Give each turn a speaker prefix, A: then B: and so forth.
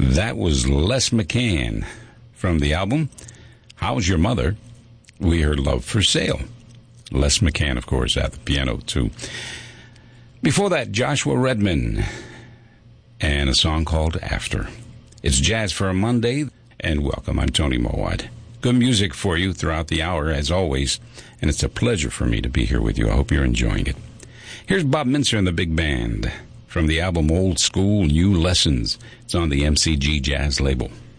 A: That was Les McCann from the album How's Your Mother? We heard Love for Sale. Les McCann, of course, at the piano, too. Before that, Joshua Redman and a song called After. It's Jazz for a Monday, and welcome. I'm Tony Mowat. Good music for you throughout the hour, as always, and it's a pleasure for me to be here with you. I hope you're enjoying it. Here's Bob Mintzer and the Big Band from the album Old School, New Lessons. It's on the MCG Jazz label.